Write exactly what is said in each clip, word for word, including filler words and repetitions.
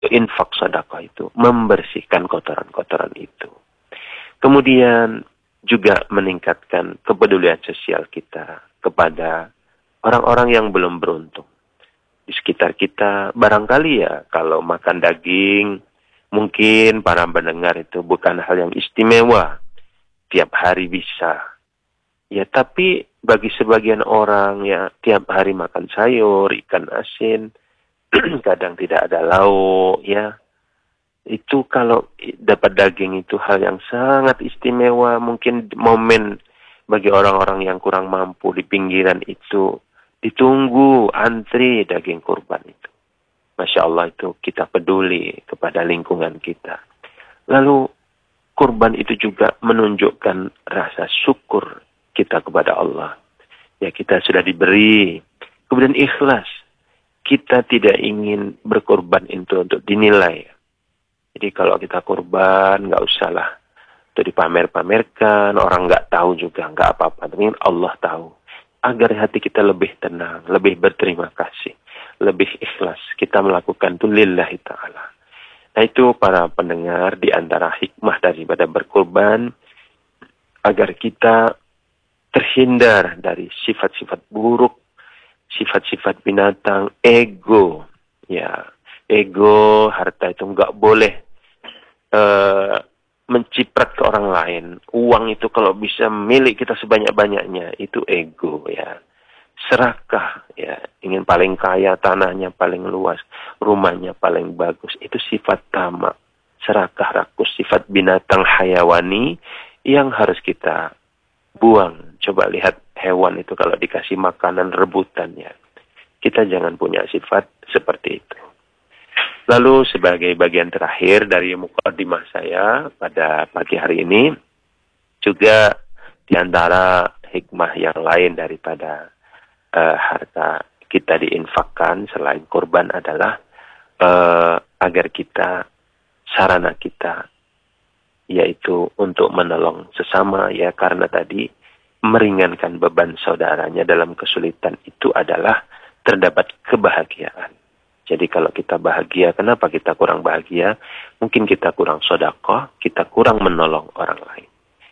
infak sedekah itu membersihkan kotoran-kotoran itu. Kemudian juga meningkatkan kepedulian sosial kita kepada orang-orang yang belum beruntung. Di sekitar kita, barangkali ya kalau makan daging, mungkin para pendengar itu bukan hal yang istimewa. Tiap hari bisa. Ya, tapi bagi sebagian orang ya tiap hari makan sayur, ikan asin, kadang tidak ada lauk, ya. Itu kalau dapat daging itu hal yang sangat istimewa. Mungkin momen bagi orang-orang yang kurang mampu di pinggiran itu ditunggu antri daging kurban itu. Masya Allah, itu kita peduli kepada lingkungan kita. Lalu kurban itu juga menunjukkan rasa syukur kita kepada Allah. Ya, kita sudah diberi. Kemudian ikhlas. Kita tidak ingin berkorban itu untuk dinilai. Jadi kalau kita kurban, nggak usah lah itu dipamer-pamerkan, orang nggak tahu juga, nggak apa-apa. Tapi Allah tahu. Agar hati kita lebih tenang, lebih berterima kasih, lebih ikhlas. Kita melakukan itu lillahi ta'ala. Nah itu para pendengar, di antara hikmah daripada berkurban, agar kita terhindar dari sifat-sifat buruk, sifat-sifat binatang, ego. Ya, ego, harta itu nggak boleh uh, menciprat ke orang lain. Uang itu kalau bisa milik kita sebanyak-banyaknya, itu ego ya. Serakah ya, ingin paling kaya, tanahnya paling luas, rumahnya paling bagus. Itu sifat tamak, serakah rakus, sifat binatang hayawani yang harus kita buang. Coba lihat hewan itu kalau dikasih makanan rebutannya. Kita jangan punya sifat seperti itu. Lalu sebagai bagian terakhir dari mukadimah saya pada pagi hari ini, juga di antara hikmah yang lain daripada uh, harta kita diinfakkan selain kurban adalah uh, agar kita, sarana kita, yaitu untuk menolong sesama ya, karena tadi meringankan beban saudaranya dalam kesulitan itu adalah terdapat kebahagiaan. Jadi kalau kita bahagia, kenapa kita kurang bahagia? Mungkin kita kurang sedekah, kita kurang menolong orang lain.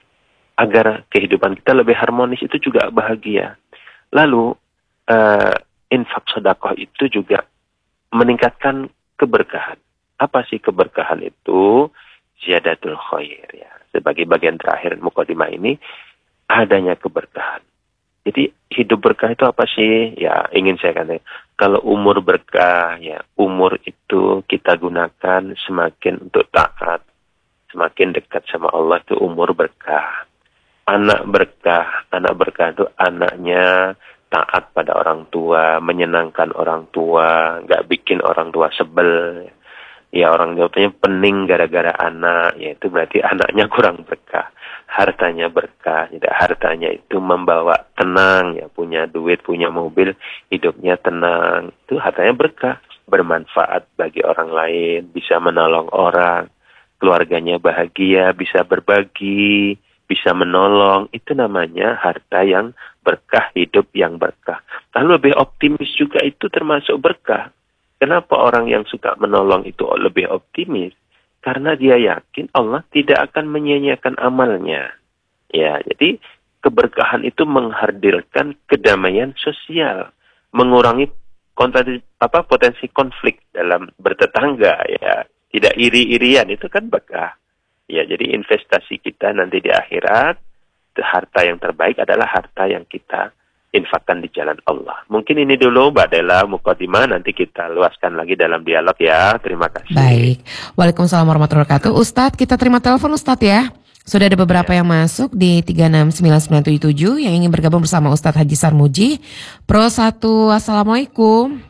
Agar kehidupan kita lebih harmonis itu juga bahagia. Lalu uh, infak sedekah itu juga meningkatkan keberkahan. Apa sih keberkahan itu? Ziyadatul khair ya. Sebagai bagian terakhir mukadimah ini, adanya keberkahan. Jadi hidup berkah itu apa sih? Ya ingin saya katakan, kalau umur berkah, ya umur itu kita gunakan semakin untuk taat, semakin dekat sama Allah itu umur berkah. Anak berkah, anak berkah itu anaknya taat pada orang tua, menyenangkan orang tua, nggak bikin orang tua sebel. Ya orang tuanya pening gara-gara anak, ya itu berarti anaknya kurang berkah. Hartanya berkah, tidak hartanya itu membawa tenang, ya punya duit, punya mobil, hidupnya tenang. Itu hartanya berkah, bermanfaat bagi orang lain, bisa menolong orang, keluarganya bahagia, bisa berbagi, bisa menolong. Itu namanya harta yang berkah, hidup yang berkah. Lalu lebih optimis juga itu termasuk berkah. Kenapa orang yang suka menolong itu lebih optimis? Karena dia yakin Allah tidak akan menyia-nyiakan amalnya. Ya, jadi keberkahan itu menghadirkan kedamaian sosial, mengurangi kontra, apa, potensi konflik dalam bertetangga. Ya, tidak iri-irian, itu kan berkah. Ya, jadi investasi kita nanti di akhirat, harta yang terbaik adalah harta yang kita infakkan di jalan Allah. Mungkin ini dulu Mbak Della mukadimah, nanti kita luaskan lagi dalam dialog ya. Terima kasih. Baik. Waalaikumsalam warahmatullahi wabarakatuh. Ustadz, kita terima telepon Ustadz ya. Sudah ada beberapa ya. yang masuk di tiga enam sembilan sembilan tujuh tujuh yang ingin bergabung bersama Ustadz Haji Sarmuji. Pro satu, Assalamualaikum.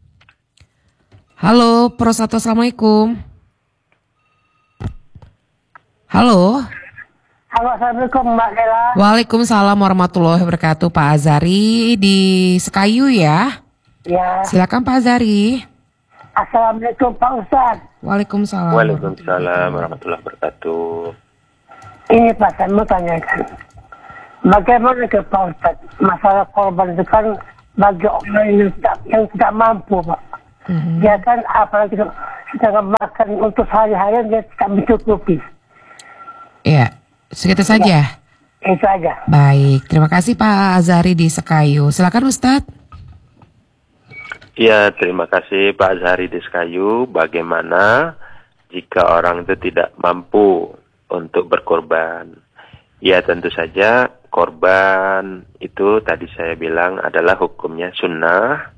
Halo, Pro satu, Assalamualaikum. Halo. Halo, Assalamualaikum Mbak Della. Waalaikumsalam warahmatullahi wabarakatuh. Pak Azari di Sekayu ya. Ya. Silakan Pak Azari. Assalamualaikum Pak Ustadz. Waalaikumsalam. Waalaikumsalam warahmatullahi wabarakatuh. Ini Pak, saya mau tanyakan. Bagaimana ke Pak Ustadz? Masalah korban itu kan bagi orang yang tidak, yang tidak mampu Pak. Mm-hmm. Ya kan apalagi sedangkan makan untuk sehari-hari dia tak mencukupi. Ya, segitu saja. Itu aja. Baik, terima kasih Pak Azhari di Sekayu. Silakan Ustadz. Ya, terima kasih Pak Azhari di Sekayu. Bagaimana jika orang itu tidak mampu untuk berkorban? Ya, tentu saja korban itu tadi saya bilang adalah hukumnya sunnah.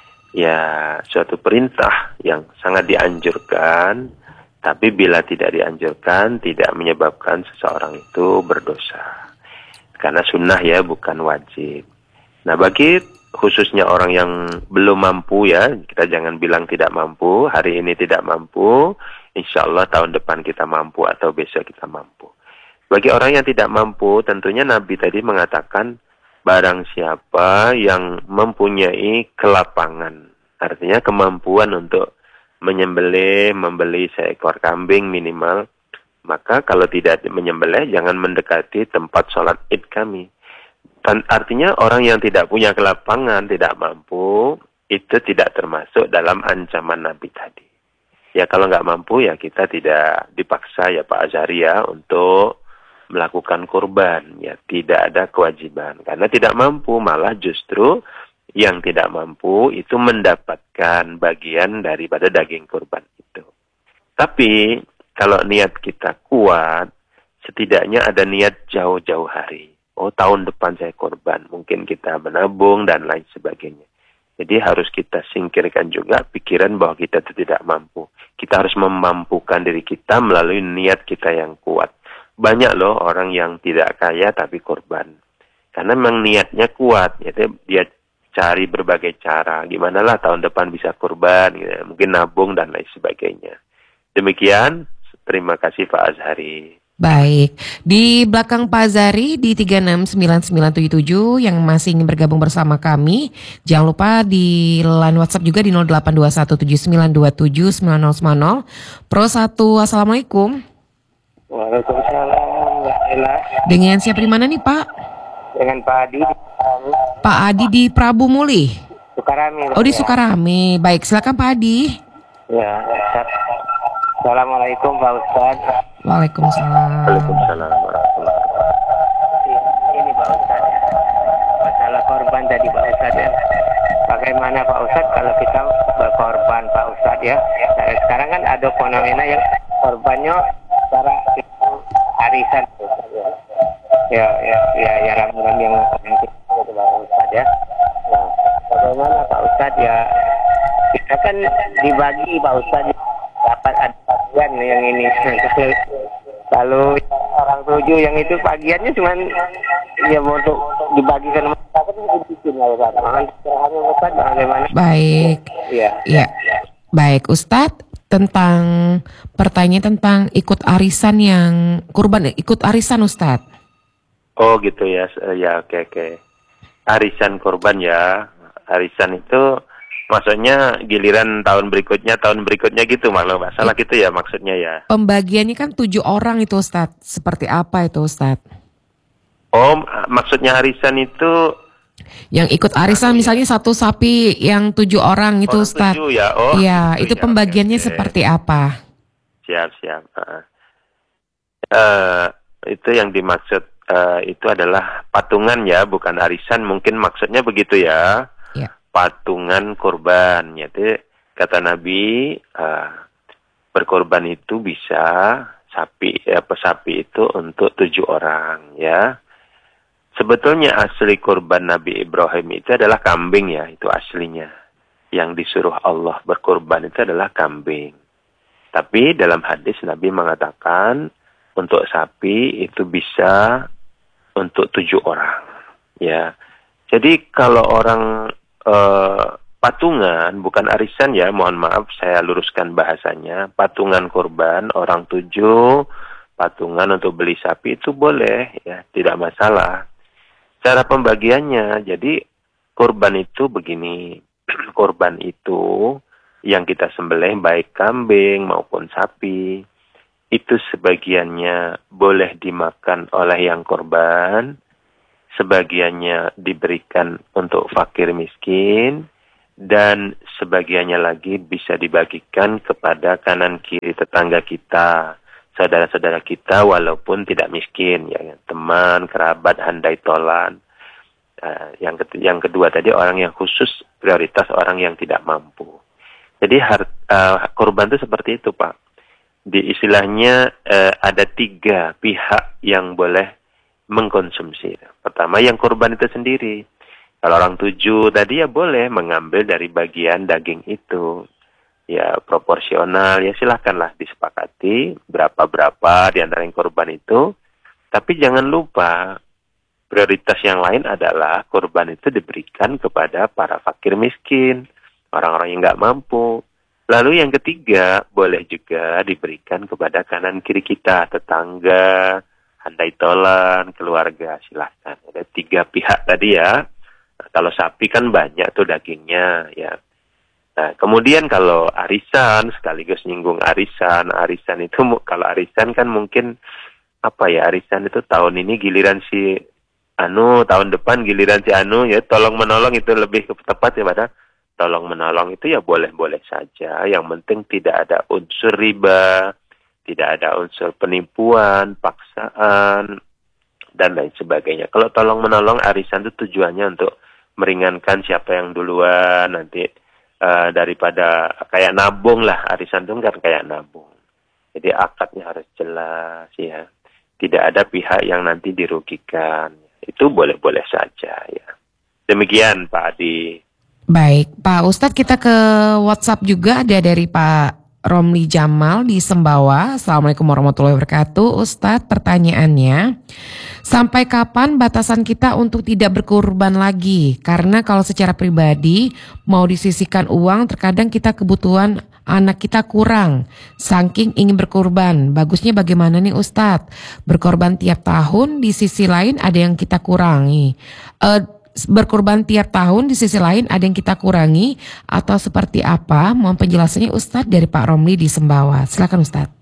Ya, suatu perintah yang sangat dianjurkan, tapi bila tidak dianjurkan, tidak menyebabkan seseorang itu berdosa. Karena sunnah ya, bukan wajib. Nah, bagi khususnya orang yang belum mampu ya, kita jangan bilang tidak mampu, hari ini tidak mampu, insya Allah tahun depan kita mampu atau besok kita mampu. Bagi orang yang tidak mampu, tentunya Nabi tadi mengatakan, barang siapa yang mempunyai kelapangan, artinya kemampuan untuk menyembelih, membeli seekor kambing minimal, maka kalau tidak menyembelih, jangan mendekati tempat sholat id kami. Dan artinya orang yang tidak punya kelapangan, tidak mampu, itu tidak termasuk dalam ancaman Nabi tadi. Ya kalau nggak mampu ya kita tidak dipaksa ya Pak Azhari ya untuk melakukan kurban, ya tidak ada kewajiban. Karena tidak mampu, malah justru yang tidak mampu itu mendapatkan bagian daripada daging kurban itu. Tapi kalau niat kita kuat, setidaknya ada niat jauh-jauh hari. Oh tahun depan saya kurban, mungkin kita menabung dan lain sebagainya. Jadi harus kita singkirkan juga pikiran bahwa kita itu tidak mampu. Kita harus memampukan diri kita melalui niat kita yang kuat. Banyak loh orang yang tidak kaya tapi korban. Karena memang niatnya kuat. Jadi dia cari berbagai cara. Gimana lah tahun depan bisa korban. Gitu. Mungkin nabung dan lain sebagainya. Demikian. Terima kasih Pak Azhari. Baik, di belakang Pak Azhari di tiga enam sembilan sembilan tujuh tujuh yang masih ingin bergabung bersama kami, jangan lupa di line WhatsApp juga di nol delapan dua satu tujuh sembilan dua tujuh sembilan nol sembilan nol. Pro satu, Assalamualaikum. Waalaikumsalam, Mbak Ella. Dengan siapa di mana nih Pak? Dengan Pak Adi. Pak Adi di Prabu Muli. Sukarami. Oh di Sukarami. Baik, silakan Pak Adi. Ya, Ustaz. Assalamualaikum Pak Ustaz. Waalaikumsalam. Waalaikumsalam warahmatullahi wabarakatuh. Ini Pak Ustaz ya. Masalah korban tadi Pak Ustaz ya. Bagaimana Pak Ustaz kalau kita berkorban Pak Ustaz ya. Sekarang kan ada fenomena yang korbannya secara itu arisan Pak Ustaz ya. Ya, ya, ya, ya ramalan yang yang itu Pak Ustaz ya. Nah, bagaimana Pak Ustaz ya. Kita kan dibagi Pak Ustaz ya. Dapat ada bagian yang ini. Kalau orang tujuh yang itu bagiannya cuma ya untuk dibagikan masyarakat itu bikin lah Ustaz. Ustaz bagaimana? Baik. Iya. Ya. Baik, Ustadz, tentang pertanyaan tentang ikut arisan yang kurban ikut arisan Ustadz. Oh gitu ya. Ya oke oke. Arisan kurban ya. Arisan itu maksudnya giliran tahun berikutnya, tahun berikutnya gitu malah masalah gitu ya maksudnya ya. Pembagiannya kan tujuh orang itu Ustadz. Seperti apa itu Ustadz? Oh maksudnya arisan itu yang ikut arisan misalnya ya. Satu sapi yang tujuh orang itu orang Ustadz. Tujuh ya, oh. Iya, gitu itu ya. pembagiannya Oke, oke. seperti apa? Siap siap. Uh, uh, itu yang dimaksud uh, itu adalah patungan ya, bukan arisan. Mungkin maksudnya begitu ya. Ya. Patungan korban. Jadi kata Nabi uh, berkorban itu bisa sapi apa sapi itu untuk tujuh orang ya. Sebetulnya asli korban Nabi Ibrahim itu adalah kambing ya, itu aslinya. Yang disuruh Allah berkorban itu adalah kambing. Tapi dalam hadis Nabi mengatakan untuk sapi itu bisa untuk tujuh orang ya. Jadi kalau orang Uh, patungan, bukan arisan ya, mohon maaf saya luruskan bahasanya. Patungan korban, orang tujuh, patungan untuk beli sapi itu boleh ya, tidak masalah. Cara pembagiannya, jadi korban itu begini, korban itu yang kita sembelih baik kambing maupun sapi, itu sebagiannya boleh dimakan oleh yang korban, sebagiannya diberikan untuk fakir miskin, dan sebagiannya lagi bisa dibagikan kepada kanan kiri tetangga kita, saudara-saudara kita walaupun tidak miskin, ya, teman, kerabat, handai tolan. Uh, yang, ket- yang kedua tadi orang yang khusus, prioritas orang yang tidak mampu. Jadi hart, uh, korban itu seperti itu, Pak. Di istilahnya uh, ada tiga pihak yang boleh mengkonsumsi. Pertama yang korban itu sendiri. Kalau orang tujuh tadi ya boleh mengambil dari bagian daging itu. Ya proporsional, ya silakanlah disepakati berapa-berapa di antara yang korban itu. Tapi jangan lupa prioritas yang lain adalah korban itu diberikan kepada para fakir miskin, orang-orang yang nggak mampu. Lalu yang ketiga, boleh juga diberikan kepada kanan kiri kita, tetangga, handai tolan, keluarga, silahkan. Ada tiga pihak tadi ya. Nah, kalau sapi kan banyak tuh dagingnya ya. Nah, kemudian kalau arisan, sekaligus nyinggung arisan, arisan itu kalau arisan kan mungkin apa ya, arisan itu tahun ini giliran si anu, tahun depan giliran si anu, ya tolong menolong itu lebih tepat ya pada tolong menolong itu ya boleh-boleh saja. Yang penting tidak ada unsur riba, tidak ada unsur penipuan, paksaan, dan lain sebagainya. Kalau tolong menolong arisan itu tujuannya untuk meringankan siapa yang duluan nanti uh, daripada kayak nabung lah, arisan itu kan kayak nabung. Jadi akadnya harus jelas ya. Tidak ada pihak yang nanti dirugikan. Itu boleh-boleh saja ya. Demikian Pak Adi. Baik, Pak Ustadz, kita ke WhatsApp juga ada dari Pak Romli Jamal di Sembawa. Assalamualaikum warahmatullahi wabarakatuh. Ustadz, pertanyaannya, sampai kapan batasan kita untuk tidak berkorban lagi? Karena kalau secara pribadi mau disisihkan uang, terkadang kita kebutuhan anak kita kurang, saking ingin berkorban. Bagusnya bagaimana nih Ustadz? Berkorban tiap tahun, di sisi lain ada yang kita kurangi. Uh, berkorban tiap tahun, di sisi lain ada yang kita kurangi, atau seperti apa? Mohon penjelasannya Ustadz dari Pak Romli di Sembawa. Silakan Ustadz.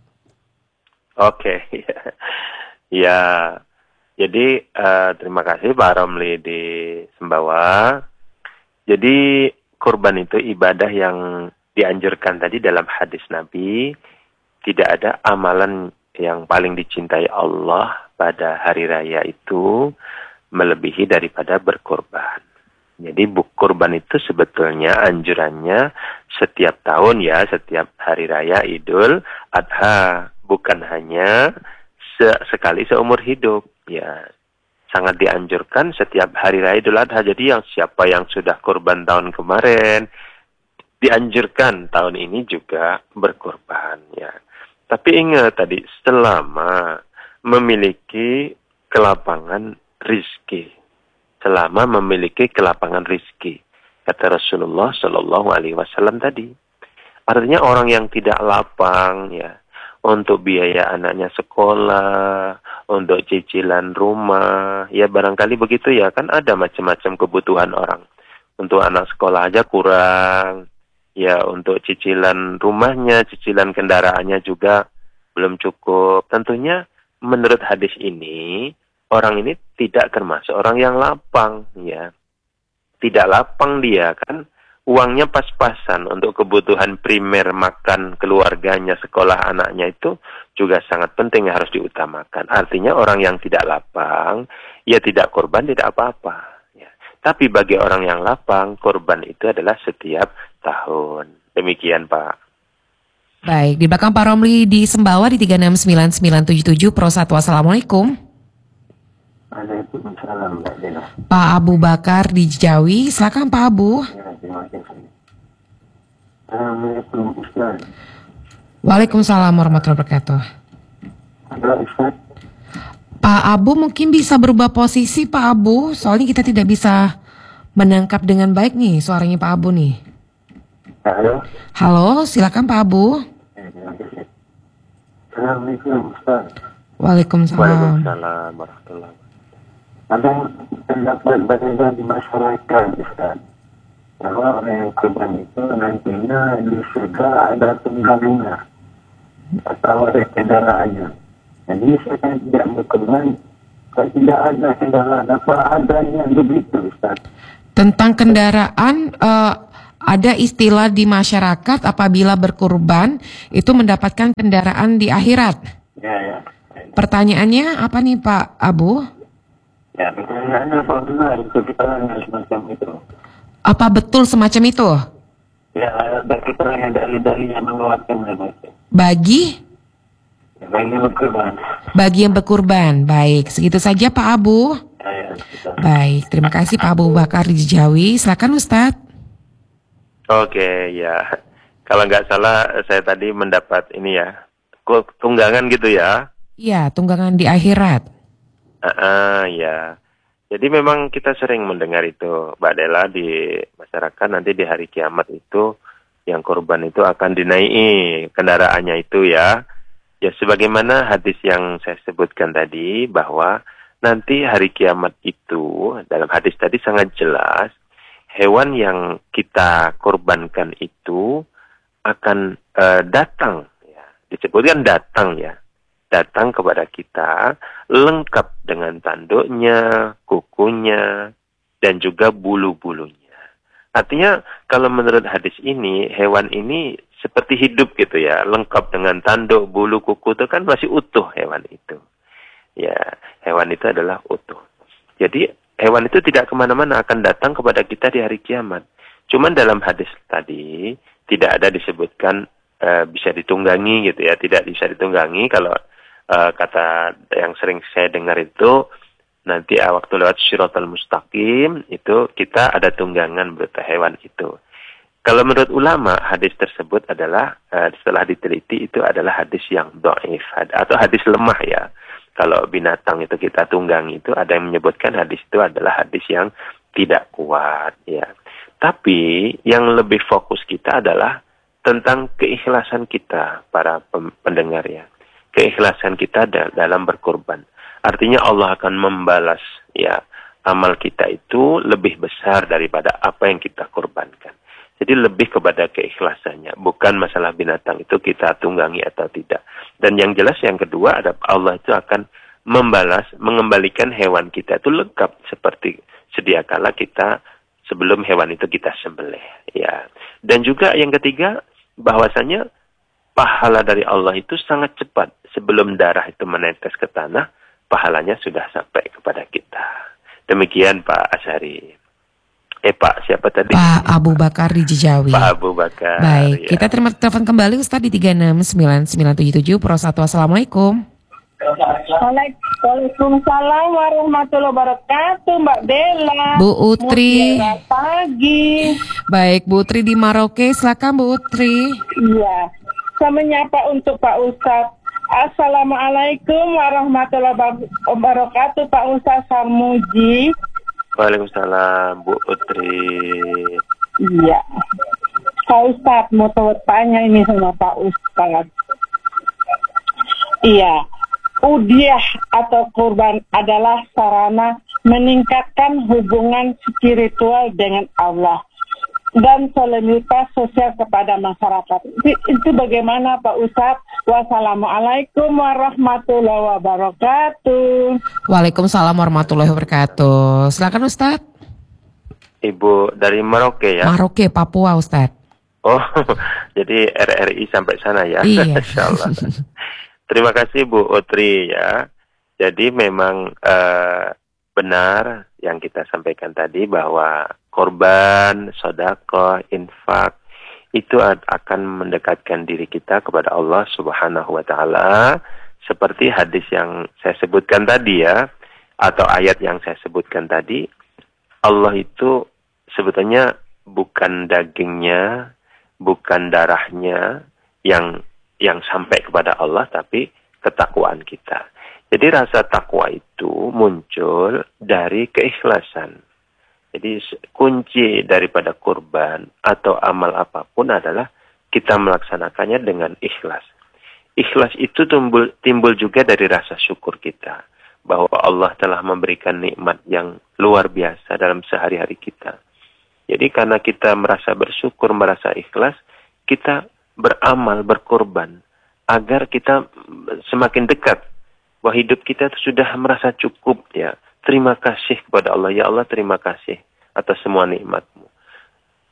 Oke, okay. Ya, jadi uh, terima kasih Pak Romli di Sembawa. Jadi kurban itu ibadah yang dianjurkan tadi dalam hadis Nabi. Tidak ada amalan yang paling dicintai Allah pada hari raya itu melebihi daripada berkorban. Jadi kurban itu sebetulnya anjurannya setiap tahun ya, setiap hari raya Idul Adha, bukan hanya se- sekali seumur hidup ya. Sangat dianjurkan setiap hari raya Idul Adha. Jadi yang siapa yang sudah kurban tahun kemarin, dianjurkan tahun ini juga berkorban ya. Tapi ingat tadi, selama memiliki kelapangan rizki, selama memiliki kelapangan rizki, kata Rasulullah Shallallahu Alaihi Wasallam tadi. Artinya orang yang tidak lapang ya untuk biaya anaknya sekolah, untuk cicilan rumah, ya barangkali begitu ya, kan ada macam-macam kebutuhan orang. Untuk anak sekolah aja kurang. Ya, untuk cicilan rumahnya, cicilan kendaraannya juga belum cukup. Tentunya menurut hadis ini, orang ini tidak termasuk orang yang lapang, ya. Tidak lapang dia kan, uangnya pas-pasan untuk kebutuhan primer makan keluarganya, sekolah anaknya itu juga sangat penting yang harus diutamakan. Artinya orang yang tidak lapang, ya tidak korban, tidak apa-apa. Tapi bagi orang yang lapang, korban itu adalah setiap tahun. Demikian Pak. Baik, di belakang Pak Romli di Sembawa di tiga enam sembilan sembilan tujuh tujuh Pro satu. Assalamualaikum. Waalaikumsalam Mbak Dena. Pak Abu Bakar di Jawi, silakan Pak Abu. Ya, terima kasih. Assalamualaikum Ustaz. Waalaikumsalam warahmatullahi wabarakatuh. Ada Ustaz? Pak Abu mungkin bisa berubah posisi Pak Abu, soalnya kita tidak bisa menangkap dengan baik nih suaranya Pak Abu nih. Halo. Halo, silakan Pak Abu. Assalamualaikum Ustaz. Waalaikumsalam. Waalaikumsalam warahmatullahi wabarakatuh. Ada pendapat berbeda di masyarakat Ustaz, bahwa orang yang korban itu nantinya di surga ada tunggangannya atau ada kendaraannya. Jadi saya kan tidak berkorban, kalau tidak ada kendaraan, apa adanya begitu Ustaz. Tentang kendaraan, uh, ada istilah di masyarakat apabila berkurban itu mendapatkan kendaraan di akhirat. Ya, ya. Pertanyaannya apa nih Pak Abu? Ya, pertanyaannya apa benar itu keterangan semacam itu? Apa betul semacam itu? Ya, ada keterangan dari-dari yang menguatkan itu. Bagi? Ya, bagi berkurban. Bagi yang berkurban. Baik, segitu saja Pak Abu. Ya, ya, kita. Baik, terima kasih Pak Abu Bakar di Jawi. Silakan Ustadz. Oke, ya. Kalau nggak salah, saya tadi mendapat ini ya, tunggangan gitu ya. Iya, tunggangan di akhirat. Ah, uh, ya. Jadi memang kita sering mendengar itu, Mbak Dela, di masyarakat nanti di hari kiamat itu, yang korban itu akan dinaiki kendaraannya itu ya. Ya, sebagaimana hadis yang saya sebutkan tadi, bahwa nanti hari kiamat itu, dalam hadis tadi sangat jelas, hewan yang kita korbankan itu akan uh, datang, ya. Disebutkan datang ya, datang kepada kita lengkap dengan tanduknya, kukunya, dan juga bulu-bulunya. Artinya kalau menurut hadis ini, hewan ini seperti hidup gitu ya, lengkap dengan tanduk, bulu, kuku itu kan masih utuh hewan itu. Ya, hewan itu adalah utuh. Jadi hewan itu tidak kemana-mana, akan datang kepada kita di hari kiamat. Cuman dalam hadis tadi tidak ada disebutkan uh, bisa ditunggangi gitu ya, tidak bisa ditunggangi. Kalau uh, kata yang sering saya dengar itu, nanti uh, waktu lewat Shiratal Mustaqim itu kita ada tunggangan berupa hewan itu. Kalau menurut ulama, hadis tersebut adalah uh, setelah diteliti itu adalah hadis yang dhaif atau hadis lemah ya. Kalau binatang itu kita tunggangi itu ada yang menyebutkan hadis itu adalah hadis yang tidak kuat ya. Tapi yang lebih fokus kita adalah tentang keikhlasan kita para pendengar ya. Keikhlasan kita dalam berkorban. Artinya Allah akan membalas ya amal kita itu lebih besar daripada apa yang kita korbankan. Jadi lebih kepada keikhlasannya, bukan masalah binatang itu kita tunggangi atau tidak. Dan yang jelas yang kedua ada Allah itu akan membalas, mengembalikan hewan kita itu lengkap seperti sedia kala kita sebelum hewan itu kita sembelih. Ya. Dan juga yang ketiga bahwasanya pahala dari Allah itu sangat cepat. Sebelum darah itu menetes ke tanah, pahalanya sudah sampai kepada kita. Demikian Pak Asyari. Eh Pak, siapa tadi? Pak Abu Bakar di Jawi. Pak Abu Bakar. Baik, ya. kita terima telepon kembali Ustadz di tiga enam sembilan sembilan tujuh tujuh Pro satu. Assalamualaikum. Waalaikumsalam warahmatullahi wabarakatuh, Mbak Bella. Bu Utri. Selamat pagi. Baik, Bu Utri di Maroke. Silakan Bu Utri. Iya. Saya menyapa untuk Pak Ustadz. Assalamualaikum warahmatullahi wabarakatuh, Pak Ustadz Sarmuji. Waalaikumsalam, Bu Utri. Iya. Pak Ustadz, mau tanya ini sama Pak Ustadz. Iya. Udyah atau kurban adalah sarana meningkatkan hubungan spiritual dengan Allah dan solidaritas sosial kepada masyarakat. Itu bagaimana Pak Ustadz? Wassalamualaikum warahmatullahi wabarakatuh. Waalaikumsalam warahmatullahi wabarakatuh. Silakan Ustadz. Ibu dari Maroke ya? Maroke, Papua Ustadz. Oh, jadi R R I sampai sana ya? Iya. Insyaallah. Terima kasih Bu Utri ya. Jadi memang uh, benar yang kita sampaikan tadi bahwa korban, sedekah, infak itu akan mendekatkan diri kita kepada Allah Subhanahu wa taala seperti hadis yang saya sebutkan tadi ya atau ayat yang saya sebutkan tadi. Allah itu sebetulnya bukan dagingnya, bukan darahnya yang yang sampai kepada Allah, tapi ketakwaan kita. Jadi rasa takwa itu muncul dari keikhlasan. Jadi kunci daripada kurban atau amal apapun adalah kita melaksanakannya dengan ikhlas. Ikhlas itu timbul, timbul juga dari rasa syukur kita. Bahwa Allah telah memberikan nikmat yang luar biasa dalam sehari-hari kita. Jadi karena kita merasa bersyukur, merasa ikhlas, kita beramal, berkorban, agar kita semakin dekat bahwa hidup kita sudah merasa cukup ya. Terima kasih kepada Allah, ya Allah terima kasih atas semua nikmat-Mu.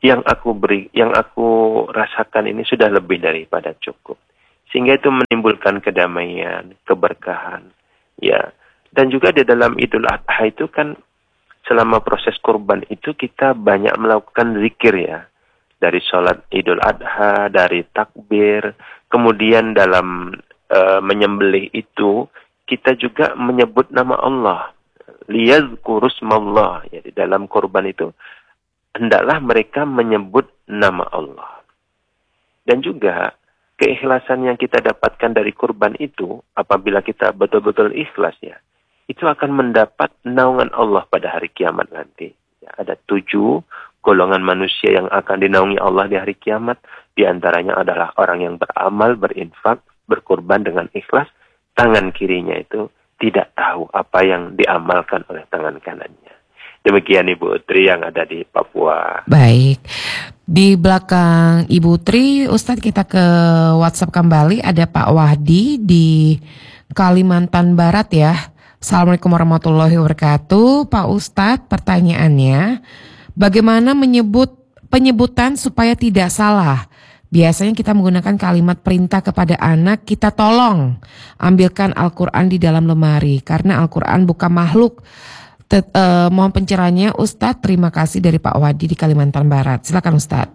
yang aku beri, yang aku rasakan ini sudah lebih daripada cukup. Sehingga itu menimbulkan kedamaian, keberkahan. Ya. Dan juga di dalam Idul Adha itu kan selama proses kurban itu kita banyak melakukan zikir ya. Dari sholat Idul Adha, dari takbir, kemudian dalam e, menyembelih itu kita juga menyebut nama Allah. Liyazkurusmallah. Ya, di dalam kurban itu hendaklah mereka menyebut nama Allah. Dan juga keikhlasan yang kita dapatkan dari kurban itu, apabila kita betul-betul ikhlas ya, itu akan mendapat naungan Allah pada hari kiamat nanti. Ya, ada tujuh golongan manusia yang akan dinaungi Allah di hari kiamat. Di antaranya adalah orang yang beramal, berinfak, berkurban dengan ikhlas. Tangan kirinya itu tidak tahu apa yang diamalkan oleh tangan kanannya. Demikian Ibu Tri yang ada di Papua. Baik. Di belakang Ibu Tri, Ustadz kita ke WhatsApp kembali. Ada Pak Wahdi di Kalimantan Barat ya. Assalamualaikum warahmatullahi wabarakatuh. Pak Ustadz, pertanyaannya, bagaimana menyebut penyebutan supaya tidak salah? Biasanya kita menggunakan kalimat perintah kepada anak, kita tolong ambilkan Al-Quran di dalam lemari. Karena Al-Quran bukan makhluk. Tet, uh, mohon pencerahannya Ustadz. Terima kasih dari Pak Wadi di Kalimantan Barat. Silakan Ustadz.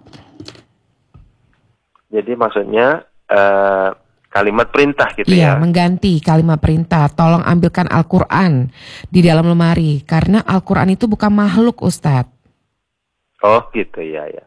Jadi maksudnya uh, kalimat perintah gitu iya, ya. Iya, mengganti kalimat perintah. Tolong ambilkan Al-Quran di dalam lemari. Karena Al-Quran itu bukan makhluk Ustadz. Oh gitu ya ya.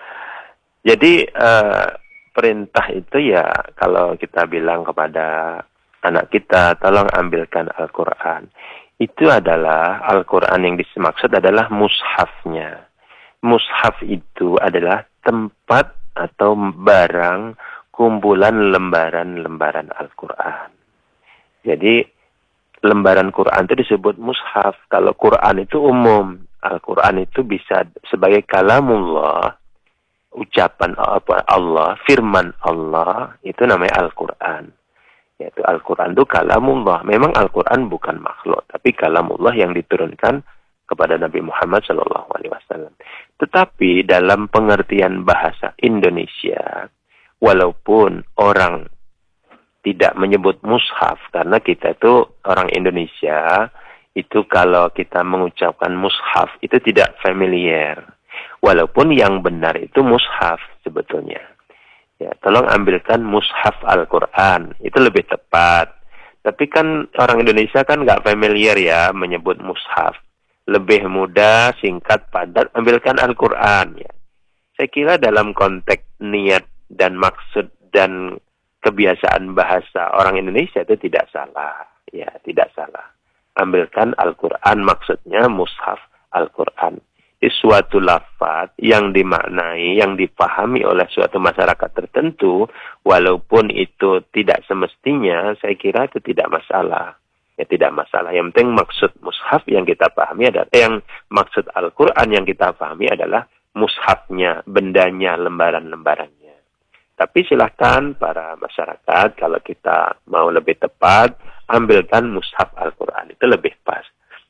Jadi uh, perintah itu ya kalau kita bilang kepada anak kita tolong ambilkan Al-Quran. Itu adalah Al-Quran yang dimaksud adalah mushafnya. Mushaf itu adalah tempat atau barang kumpulan lembaran-lembaran Al-Quran. Jadi lembaran Quran itu disebut mushaf. Kalau Quran itu umum, Al-Quran itu bisa sebagai kalamullah, ucapan Allah, firman Allah, itu namanya Al-Quran. Yaitu Al-Quran itu kalamullah. Memang Al-Quran bukan makhluk, tapi kalamullah yang diturunkan kepada Nabi Muhammad shallallahu alaihi wasallam. Tetapi dalam pengertian bahasa Indonesia, walaupun orang tidak menyebut mushaf, karena kita itu orang Indonesia, itu kalau kita mengucapkan mushaf itu tidak familiar. Walaupun yang benar itu mushaf sebetulnya. Ya, tolong ambilkan mushaf Al-Quran, itu lebih tepat. Tapi kan orang Indonesia kan nggak familiar ya menyebut mushaf. Lebih mudah, singkat, padat, ambilkan Al-Quran. Ya. Saya kira dalam konteks niat dan maksud dan kebiasaan bahasa orang Indonesia itu tidak salah. Ya, tidak salah. Ambilkan Al-Quran, maksudnya mushaf Al-Quran. Suatu lafaz yang dimaknai, yang dipahami oleh suatu masyarakat tertentu, walaupun itu tidak semestinya, saya kira itu tidak masalah. Ya tidak masalah. Yang penting maksud mushaf yang kita pahami adalah, eh, yang maksud Al-Quran yang kita pahami adalah mushafnya, bendanya, lembaran-lembarannya. Tapi silahkan para masyarakat, kalau kita mau lebih tepat, ambilkan mushaf Al-Quran, itu lebih pas.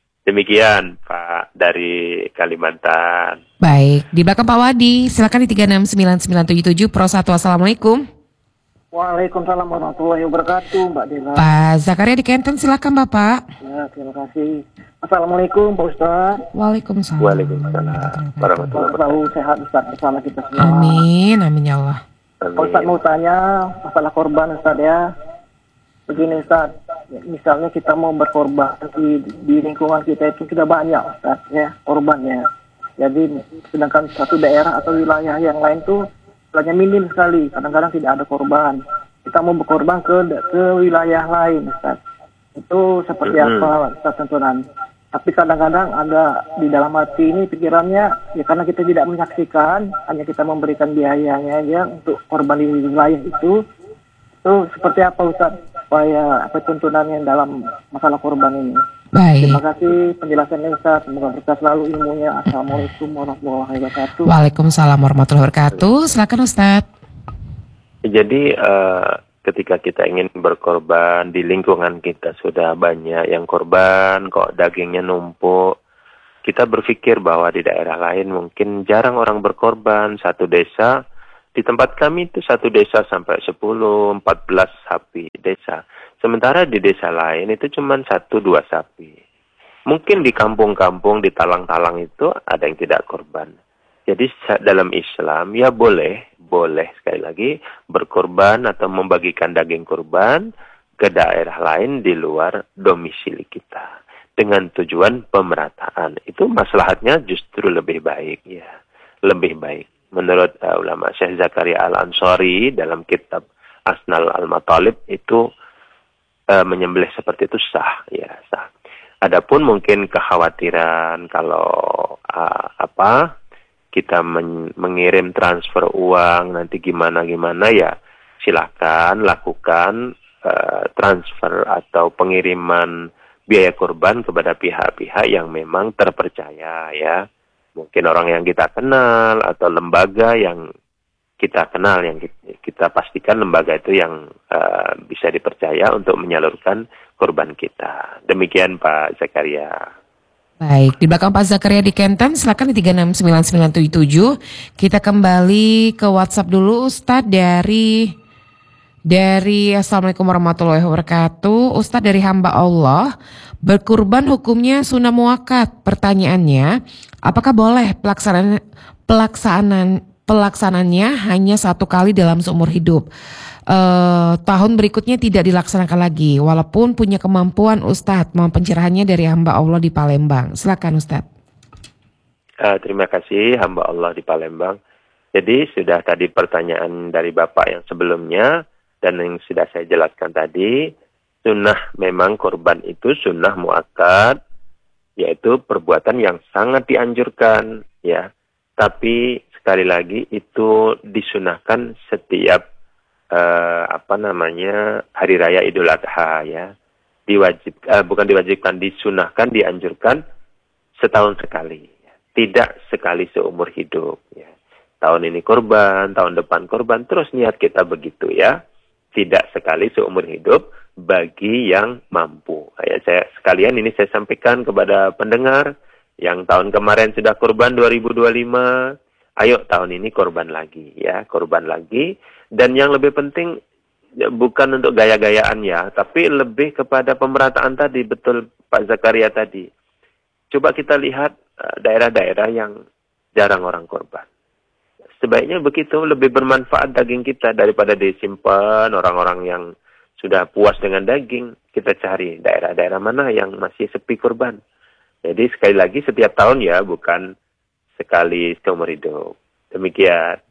Demikian Pak dari Kalimantan. Baik, di belakang Pak Wadi, silakan di tiga enam sembilan sembilan tujuh tujuh Pro satu. Assalamualaikum. Waalaikumsalam warahmatullahi wabarakatuh, Mbak Dela. Pak Zakaria di Kenten, silakan Bapak. Ya, terima kasih. Assalamualaikum Pak Ustaz. Waalaikumsalam. Waalaikumsalam warahmatullahi wabarakatuh. Sehat Ustaz bersama kita semua. Amin, amin ya Allah. Amin. Pak Ustaz mau tanya masalah korban Ustaz ya. Begini Ustaz, misalnya kita mau berkorban di, di lingkungan kita itu sudah banyak Ustaz ya korbannya. Jadi sedangkan satu daerah atau wilayah yang lain tuh hanya minim sekali, kadang-kadang tidak ada korban. Kita mau berkorban ke ke wilayah lain Ustaz. Itu seperti mm-hmm. apa Ustaz tentunan? Tapi kadang-kadang ada di dalam hati ini pikirannya ya karena kita tidak menyaksikan, hanya kita memberikan biayanya aja untuk korban di wilayah itu. Itu seperti apa Ustaz supaya apa tuntunannya dalam masalah korban ini? Baik. Terima kasih penjelasannya Ustaz. Semoga berkah selalu ilmunya. Assalamualaikum warahmatullahi wabarakatuh. Waalaikumsalam warahmatullahi wabarakatuh. Silakan Ustaz. Jadi uh, ketika kita ingin berkorban di lingkungan kita sudah banyak yang korban, kok dagingnya numpuk, kita berpikir bahwa di daerah lain mungkin jarang orang berkorban. Satu desa, di tempat kami itu satu desa sampai sepuluh, empat belas sapi desa. Sementara di desa lain itu cuma satu dua sapi. Mungkin di kampung-kampung, di talang-talang itu ada yang tidak korban. Jadi dalam Islam ya boleh, boleh sekali lagi berkorban atau membagikan daging kurban ke daerah lain di luar domisili kita. Dengan tujuan pemerataan. Itu maslahatnya justru lebih baik. Ya, lebih baik. Menurut uh, ulama Syekh Zakaria Al-Ansari dalam kitab Asnal Al-Matalib itu uh, menyembelih seperti itu sah. Ya, sah. Adapun mungkin kekhawatiran kalau uh, apa kita men- mengirim transfer uang nanti gimana-gimana ya silakan lakukan uh, transfer atau pengiriman biaya kurban kepada pihak-pihak yang memang terpercaya ya. Mungkin orang yang kita kenal atau lembaga yang kita kenal, yang kita pastikan lembaga itu yang uh, bisa dipercaya untuk menyalurkan kurban kita. Demikian Pak Zakaria. Baik, di belakang Pak Zakaria di Kenten, silakan di tiga enam sembilan sembilan tujuh tujuh. Kita kembali ke WhatsApp dulu Ustadz dari Dari Assalamualaikum warahmatullahi wabarakatuh. Ustadz dari hamba Allah, berkurban hukumnya sunnah muakkad. Pertanyaannya, apakah boleh pelaksanaan pelaksanaan pelaksananya hanya satu kali dalam seumur hidup? Uh, tahun berikutnya tidak dilaksanakan lagi, walaupun punya kemampuan Ustadz. Mohon pencerahannya dari hamba Allah di Palembang. Silakan Ustadz. Uh, terima kasih hamba Allah di Palembang. Jadi sudah tadi pertanyaan dari Bapak yang sebelumnya. Dan yang sudah saya jelaskan tadi, sunnah memang kurban itu sunnah muakkad, yaitu perbuatan yang sangat dianjurkan, ya. Tapi sekali lagi itu disunahkan setiap uh, apa namanya hari raya Idul Adha, ya. Diwajib, uh, bukan diwajibkan, disunahkan, dianjurkan setahun sekali, ya. Tidak sekali seumur hidup, ya. Tahun ini kurban, tahun depan kurban, terus niat kita begitu, ya. Tidak sekali seumur hidup bagi yang mampu. Ya, saya sekalian ini saya sampaikan kepada pendengar yang tahun kemarin sudah kurban dua ribu dua puluh lima. Ayo tahun ini kurban lagi ya, kurban lagi. Dan yang lebih penting ya, bukan untuk gaya-gayaan ya, tapi lebih kepada pemerataan tadi, betul Pak Zakaria tadi. Coba kita lihat uh, daerah-daerah yang jarang orang kurban. Sebaiknya begitu, lebih bermanfaat daging kita daripada disimpan orang-orang yang sudah puas dengan daging. Kita cari daerah-daerah mana yang masih sepi kurban. Jadi sekali lagi setiap tahun ya, bukan sekali seumur hidup. Demikian.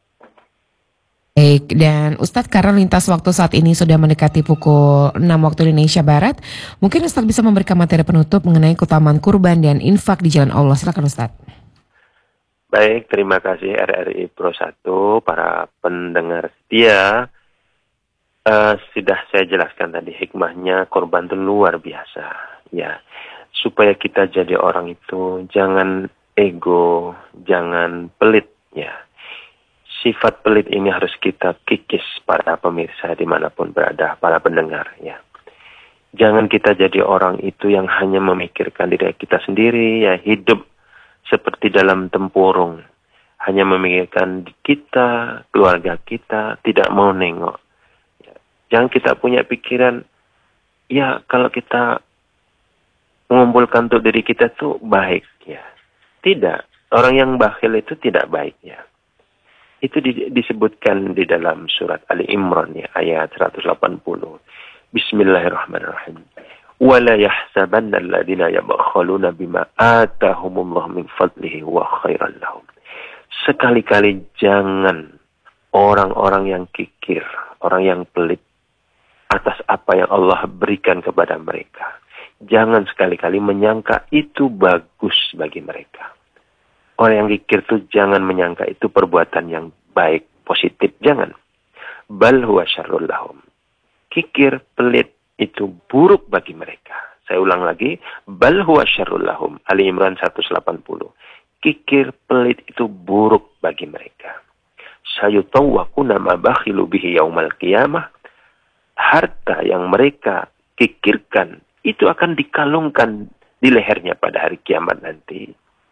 Baik, dan Ustadz karena lintas waktu saat ini sudah mendekati pukul enam waktu Indonesia Barat, mungkin Ustadz bisa memberikan materi penutup mengenai keutamaan kurban dan infak di jalan Allah. Silakan Ustadz. Baik, terima kasih R R I Pro satu, para pendengar setia. Uh, sudah saya jelaskan tadi hikmahnya kurban itu luar biasa. Ya, supaya kita jadi orang itu jangan ego, jangan pelit. Ya, sifat pelit ini harus kita kikis para pemirsa dimanapun berada, para pendengar. Ya, jangan kita jadi orang itu yang hanya memikirkan diri kita sendiri. Ya, hidup seperti dalam tempurung, hanya memikirkan kita, keluarga kita, tidak mau nengok. Jangan kita punya pikiran, ya kalau kita mengumpulkan untuk diri kita tuh baik, ya. Tidak, orang yang bakhil itu tidak baik, ya. Itu di, disebutkan di dalam surat Ali Imran, ya, ayat seratus delapan puluh. Bismillahirrahmanirrahim. وَلَا يَحْسَبَنَّ الَّذِينَ يَبْخَلُونَ بِمَا آتَاهُمُ اللَّهُ مِنْ فَضْلِهِ وَخَيْرًا لَهُمْ. Sekali-kali jangan orang-orang yang kikir, orang yang pelit atas apa yang Allah berikan kepada mereka. Jangan sekali-kali menyangka itu bagus bagi mereka. Orang yang kikir itu jangan menyangka itu perbuatan yang baik, positif. Jangan. Bal huwa syarrul lahum. Kikir, pelit, itu buruk bagi mereka. Saya ulang lagi, bal huwa syarrul lahum. Ali Imran seratus delapan puluh. Kikir pelit itu buruk bagi mereka. Sayutawwaquna ma bakhilu bihi yaumal qiyamah. Harta yang mereka kikirkan itu akan dikalungkan di lehernya pada hari kiamat nanti.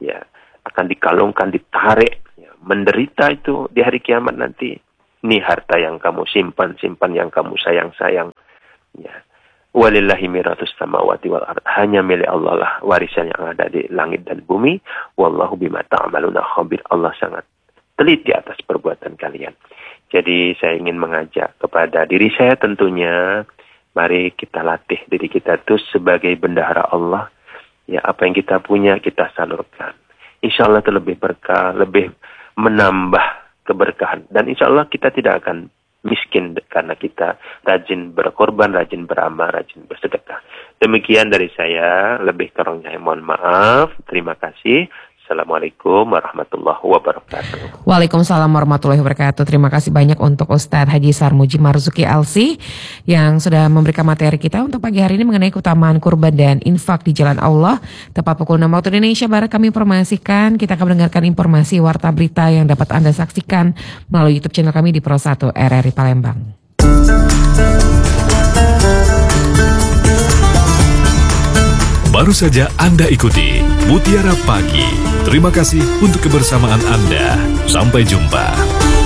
ya akan dikalungkan, ditarik, ya, menderita itu di hari kiamat nanti. Ini harta yang kamu simpan, simpan yang kamu sayang-sayang. Ya. Walillahi miratus samawati wal ard. Hanya milik Allah lah warisan yang ada di langit dan bumi. Wallahu bima ta'maluna khabir. Allah sangat teliti atas perbuatan kalian. Jadi saya ingin mengajak kepada diri saya tentunya, mari kita latih diri kita itu sebagai bendahara Allah. Ya, apa yang kita punya kita salurkan. Insya Allah itu lebih berkah, lebih menambah keberkahan. Dan insya Allah kita tidak akan miskin karena kita rajin berkorban, rajin beramal, rajin bersedekah. Demikian dari saya, lebih kurangnya mohon maaf. Terima kasih. Assalamualaikum warahmatullahi wabarakatuh. Waalaikumsalam warahmatullahi wabarakatuh. Terima kasih banyak untuk Ustadz Haji Sarmuji Marzuki L C yang sudah memberikan materi kita untuk pagi hari ini mengenai keutamaan kurban dan infak di jalan Allah. Tepat pukul enam waktu Indonesia Barat kami informasikan, kita akan mendengarkan informasi warta berita yang dapat Anda saksikan melalui YouTube channel kami di Pro satu R R I Palembang. Baru saja Anda ikuti Mutiara Pagi. Terima kasih untuk kebersamaan Anda. Sampai jumpa.